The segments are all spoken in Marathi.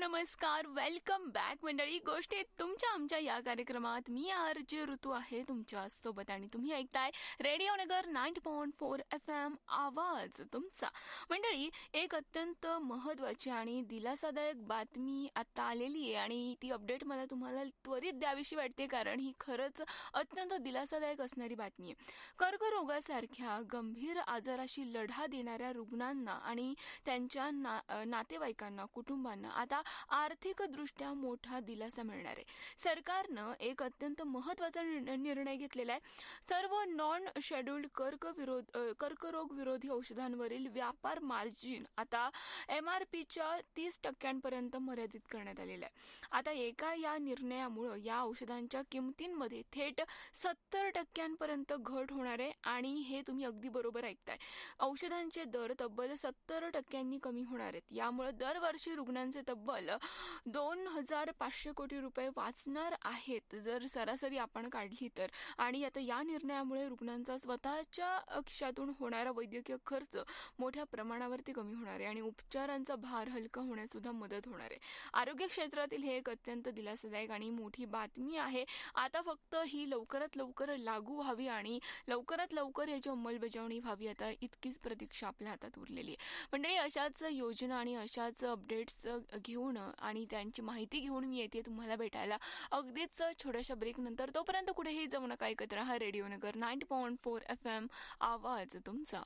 नमस्कार, वेलकम बॅक मंडळी. गोष्टी तुमच्या आमच्या या कार्यक्रमात मी आरजे ऋतू आहे तुमच्या सोबत आणि तुम्ही ऐकताय रेडिओ नगर 90.4 FM आवाज तुमचा. मंडळी, एक अत्यंत महत्वाची आणि दिलासादायक बातमी आता आलेली आहे आणि ती अपडेट मला तुम्हाला त्वरित द्यावीशी वाटते, कारण ही खरंच अत्यंत दिलासादायक असणारी बातमी आहे. कर्करोगासारख्या गंभीर आजाराशी लढा देणाऱ्या रुग्णांना आणि त्यांच्या नातेवाईकांना, कुटुंबांना आता आर्थिकदृष्ट्या मोठा दिलासा मिळणार आहे. सरकारनं एक अत्यंत महत्वाचा निर्णय घेतलेला आहे. सर्व नॉन शेड्यूल्ड कर्करोग विरोधी औषधांवरील व्यापार मार्जिन आता MRPच्या 30% मर्यादित करण्यात आलेलं आहे. आता या निर्णयामुळे या औषधांच्या किमतींमध्ये थेट 70% घट होणार आहे आणि हे तुम्ही अगदी बरोबर ऐकताय. औषधांचे दर तब्बल 70% कमी होणार आहेत. यामुळे दरवर्षी रुग्णांचे तब्बल 2,500 कोटी रुपये वाचणार आहेत, जर सरासरी आपण काढली तर. आणि आता या निर्णयामुळे रुग्णांचा स्वतःच्या खिशातून होणारा वैद्यकीय खर्च मोठ्या प्रमाणावरती कमी होणार आहे आणि उपचारांचा भार हलका होण्यास सुद्धा मदत होणार आहे. आरोग्य क्षेत्रातील हे एक अत्यंत दिलासादायक आणि मोठी बातमी आहे. आता फक्त ही लवकरात लवकर लागू व्हावी आणि लवकरात लवकर याची अंमलबजावणी व्हावी, आता इतकीच प्रतीक्षा आपल्या हातात उरलेली आहे. मंडळी, अशाच योजना आणि अशाच अपडेट्स घेऊन आणि त्यांची माहिती घेऊन मी येते तुम्हाला भेटायला अगदीच छोट्याशा ब्रेक नंतर. तोपर्यंत कुठेही जाऊ नका, ऐकत राहा रेडिओ नगर 90.4 FM आवाज तुमचा.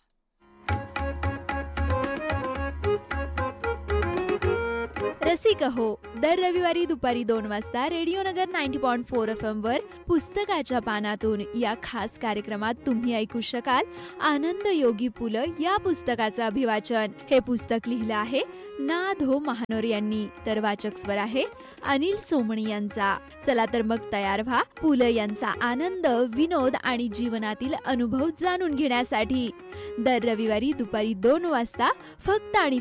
रसिक हो, दर रविवारी दुपारी 2 वाजता रेडिओ नगर 90.4 FM वर पुस्तकाच्या पानातून या खास कार्यक्रमात तुम्ही ऐकू शकाल आनंद योगी पुलं या पुस्तकाचं अभिवाचन. हे पुस्तक लिहिलं आहे ना. धो महानोर यांनी, तर वाचक स्वर आहे अनिल सोमणी यांचा. चला तर मग तयार व्हा पुलं यांचा आनंद, विनोद आणि जीवनातील अनुभव जाणून घेण्यासाठी. दर रविवारी दुपारी 2 वाजता फक्त आणि